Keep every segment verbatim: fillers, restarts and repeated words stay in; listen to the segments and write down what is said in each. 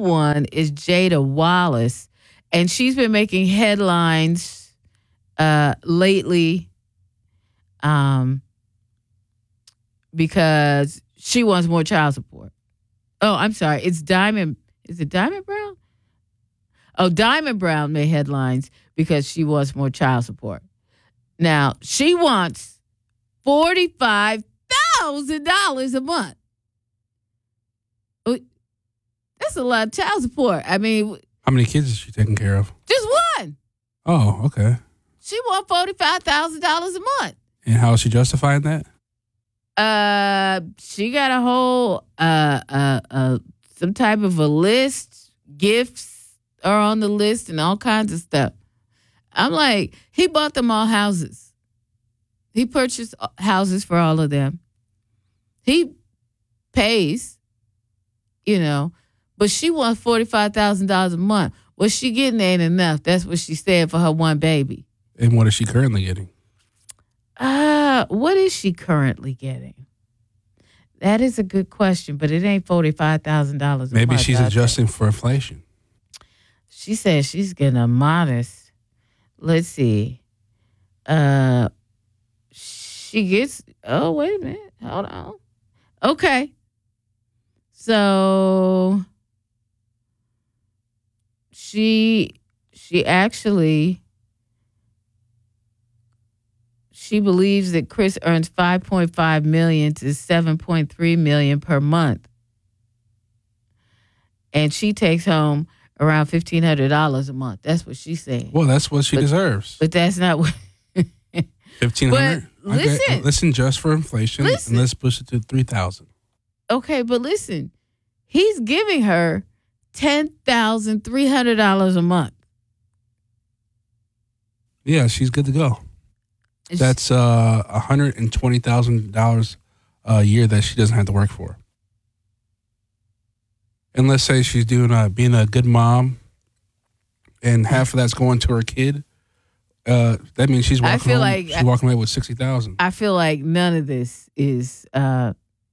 one is Jada Wallace, and she's been making headlines uh, lately um, because she wants more child support. Oh, I'm sorry. It's Diamond. Is it Diamond Brown? Oh, Diamond Brown made headlines because she wants more child support. Now, she wants forty-five thousand dollars a month. That's a lot of child support. I mean, how many kids is she taking care of? Just one. Oh, okay. She wants forty-five thousand dollars a month. And how is she justifying that? Uh, she got a whole uh uh uh some type of a list. Gifts are on the list and all kinds of stuff. I'm like, he bought them all houses. He purchased houses for all of them. He pays, you know, but she wants forty-five thousand dollars a month. What she getting ain't enough. That's what she said for her one baby. And what is she currently getting? Uh, what is she currently getting? That is a good question, but it ain't forty-five thousand dollars a month. Maybe she's adjusting for inflation. She says she's getting a modest, let's see. Uh, she gets, oh, wait a minute. Hold on. Okay. So she, she actually, she believes that Chris earns five point five million dollars to seven point three million dollars per month. And she takes home around fifteen hundred dollars a month. That's what she's saying. Well, that's what she but, deserves. But that's not what. fifteen hundred dollars? But listen. Okay, listen, just for inflation. Listen. And let's push it to three thousand dollars. Okay, but listen. He's giving her ten thousand three hundred dollars a month. Yeah, she's good to go. That's uh, one hundred twenty thousand dollars a year that she doesn't have to work for. And let's say she's doing uh, being a good mom, and half of that's going to her kid. Uh, that means she's walking. I feel home, like she's walking away with sixty thousand. I feel like none of this is. Uh,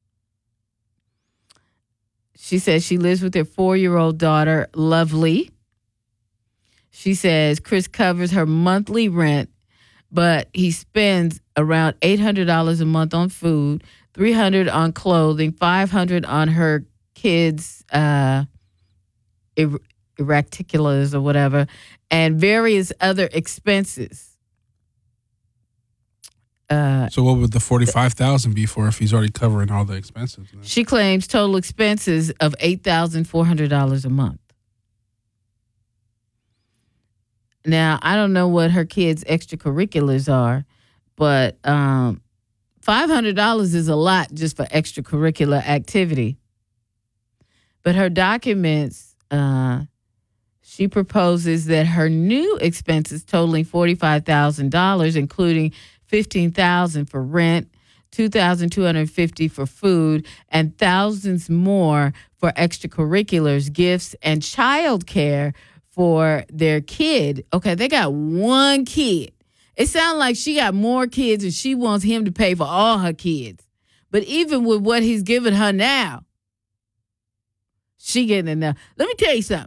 she says she lives with her four-year-old daughter, Lovely. She says Chris covers her monthly rent, but he spends around eight hundred dollars a month on food, three hundred dollars on clothing, five hundred dollars on her kids' uh, er- erraticula's or whatever, and various other expenses. Uh, so what would the forty-five thousand dollars be for if he's already covering all the expenses? Then? She claims total expenses of eight thousand four hundred dollars a month. Now, I don't know what her kids' extracurriculars are, but um, five hundred dollars is a lot just for extracurricular activity. But her documents, uh, she proposes that her new expenses totaling forty-five thousand dollars, including fifteen thousand dollars for rent, two thousand two hundred fifty dollars for food, and thousands more for extracurriculars, gifts, and child care for their kid. Okay, they got one kid. It sounds like she got more kids and she wants him to pay for all her kids. But even with what he's giving her now, she getting enough. Let me tell you something.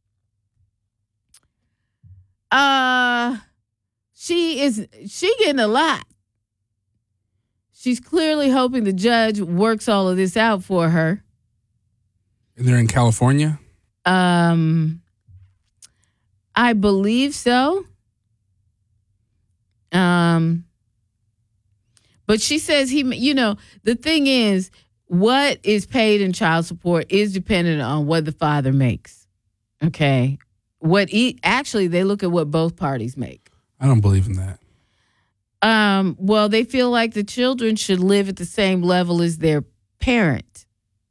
Uh, she is she getting a lot. She's clearly hoping the judge works all of this out for her. And they're in California? Um, I believe so. Um, but she says he, you know, the thing is, what is paid in child support is dependent on what the father makes. Okay. What he, actually, they look at what both parties make. I don't believe in that. Um, well, they feel like the children should live at the same level as their parent.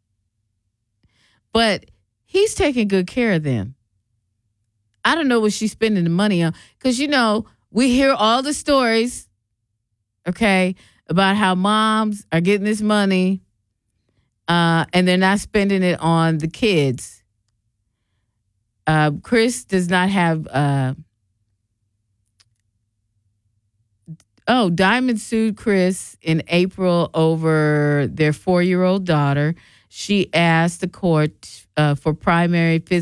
But he's taking good care of them. I don't know what she's spending the money on. Because, you know, we hear all the stories, okay, about how moms are getting this money uh, and they're not spending it on the kids. Uh, Chris does not have... Uh, oh, Diamond sued Chris in April over their four-year-old daughter. She asked the court uh, for primary physical